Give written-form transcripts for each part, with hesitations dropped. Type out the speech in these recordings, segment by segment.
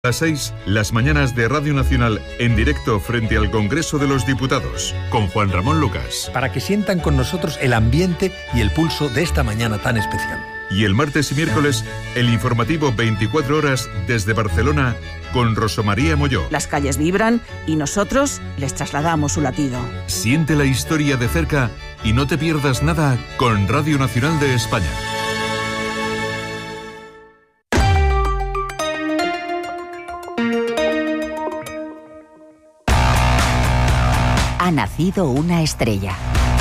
A las 6, las mañanas de Radio Nacional en directo frente al Congreso de los Diputados, con Juan Ramón Lucas. Para que sientan con nosotros el ambiente y el pulso de esta mañana tan especial. Y el martes y miércoles, el informativo 24 horas desde Barcelona con Rosa María Molló. Las calles vibran y nosotros les trasladamos su latido. Siente la historia de cerca y no te pierdas nada con Radio Nacional de España. Ha nacido una estrella.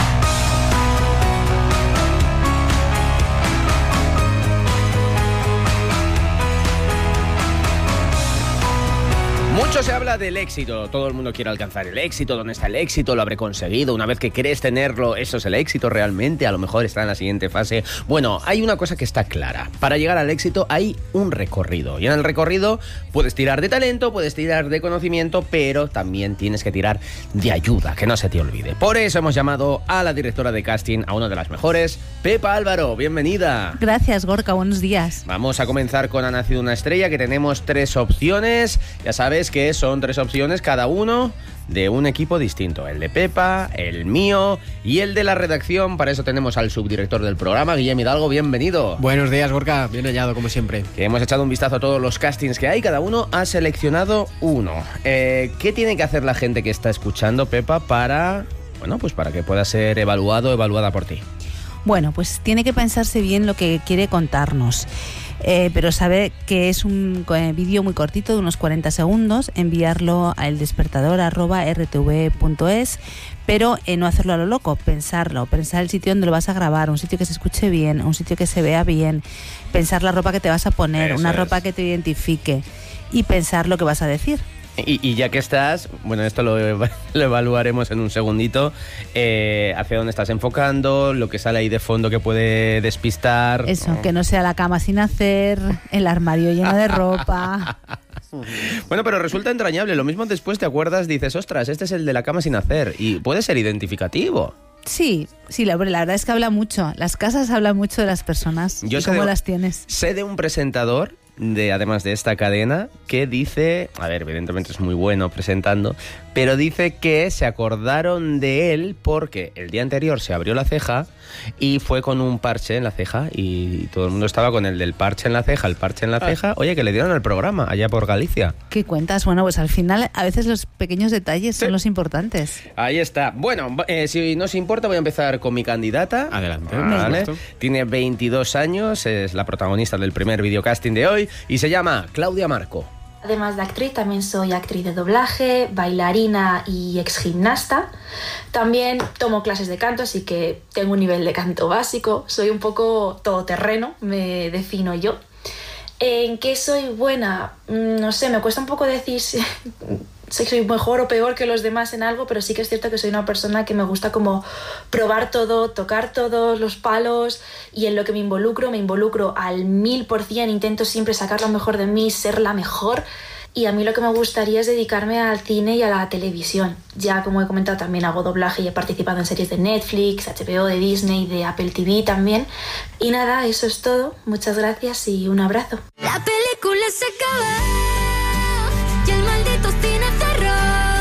Mucho se habla del éxito, todo el mundo quiere alcanzar el éxito. ¿Dónde está el éxito? ¿Lo habré conseguido? Una vez que crees tenerlo, ¿eso es el éxito realmente? A lo mejor está en la siguiente fase. Bueno, hay una cosa que está clara. Para llegar al éxito hay un recorrido. Y en el recorrido puedes tirar de talento, puedes tirar de conocimiento, pero también tienes que tirar de ayuda, que no se te olvide. Por eso hemos llamado a la directora de casting, a una de las mejores, Pepa Álvaro. Bienvenida. Gracias, Gorka. Buenos días. Vamos a comenzar con Ha nacido una estrella, que tenemos 3 opciones. Ya sabes que son 3 opciones, cada uno de un equipo distinto. El de Pepa, el mío y el de la redacción. Para eso tenemos al subdirector del programa, Guillem Hidalgo. Bienvenido. Buenos días, Gorka. Bien hallado, como siempre. Que hemos echado un vistazo a todos los castings que hay. Cada uno ha seleccionado uno. ¿Qué tiene que hacer la gente que está escuchando, Pepa, para que pueda ser evaluada por ti? Bueno, pues tiene que pensarse bien lo que quiere contarnos. Pero sabe que es un vídeo muy cortito, de unos 40 segundos, enviarlo a eldespertador@rtv.es, pero no hacerlo a lo loco, pensar el sitio donde lo vas a grabar, un sitio que se escuche bien, un sitio que se vea bien, pensar la ropa que te vas a poner, una ropa que te identifique y pensar lo que vas a decir. Y ya que estás, bueno, esto lo evaluaremos en un segundito, hacia dónde estás enfocando, lo que sale ahí de fondo que puede despistar. Eso, que no sea la cama sin hacer, el armario lleno de ropa. Bueno, pero resulta entrañable. Lo mismo después te acuerdas, dices, ostras, este es el de la cama sin hacer. Y puede ser identificativo. Sí, la verdad es que habla mucho. Las casas hablan mucho de las personas. Yo y cómo las tienes. Sé de un presentador, además de esta cadena, que dice, a ver, evidentemente es muy bueno presentando, pero dice que se acordaron de él porque el día anterior se abrió la ceja y fue con un parche en la ceja y todo el mundo estaba con el del parche en la ceja, oye, que le dieron al programa allá por Galicia. ¿Qué cuentas? Bueno, pues al final a veces los pequeños detalles son los importantes. Ahí está. Bueno, si no os importa, voy a empezar con mi candidata. Adelante. Vale. Tiene 22 años, es la protagonista del primer videocasting de hoy y se llama Claudia Marco. Además de actriz, también soy actriz de doblaje, bailarina y exgimnasta. También tomo clases de canto, así que tengo un nivel de canto básico. Soy un poco todoterreno, me defino yo. ¿En qué soy buena? No sé, me cuesta un poco decir si soy mejor o peor que los demás en algo, pero sí que es cierto que soy una persona que me gusta como probar todo, tocar todos los palos, y en lo que me involucro al 1000%, intento siempre sacar lo mejor de mí, ser la mejor. Y a mí lo que me gustaría es dedicarme al cine y a la televisión. Ya, como he comentado, también hago doblaje y he participado en series de Netflix, HBO, de Disney, de Apple TV también. Y nada, eso es todo. Muchas gracias y un abrazo. La película se acabó y el maldito cine cerró.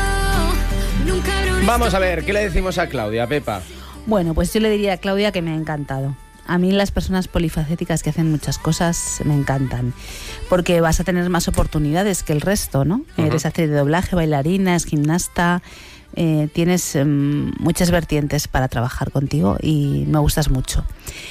Nunca habrá una... Vamos a ver, ¿qué le decimos a Claudia, Pepa? Bueno, pues yo le diría a Claudia que me ha encantado. A mí las personas polifacéticas que hacen muchas cosas me encantan, porque vas a tener más oportunidades que el resto, ¿no? Uh-huh. Eres actriz de doblaje, bailarina, es gimnasta, tienes muchas vertientes para trabajar contigo y me gustas mucho.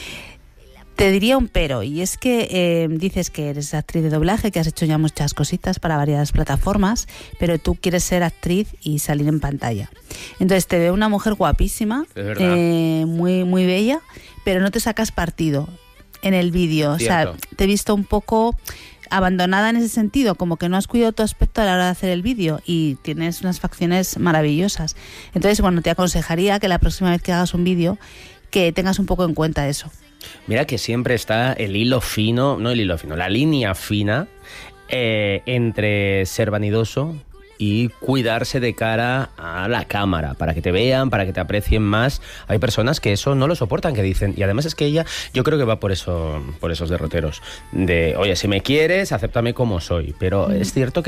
Te diría un pero, y es que dices que eres actriz de doblaje, que has hecho ya muchas cositas para varias plataformas, pero tú quieres ser actriz y salir en pantalla. Entonces te veo una mujer guapísima, muy, muy bella, pero no te sacas partido en el vídeo. O sea, te he visto un poco abandonada en ese sentido, como que no has cuidado tu aspecto a la hora de hacer el vídeo y tienes unas facciones maravillosas. Entonces, bueno, te aconsejaría que la próxima vez que hagas un vídeo, que tengas un poco en cuenta eso. Mira que siempre está la línea fina entre ser vanidoso y cuidarse de cara a la cámara, para que te vean, para que te aprecien más. Hay personas que eso no lo soportan, que dicen, y además es que ella, yo creo que va por eso, por esos derroteros, de, oye, si me quieres, acéptame como soy, pero es cierto que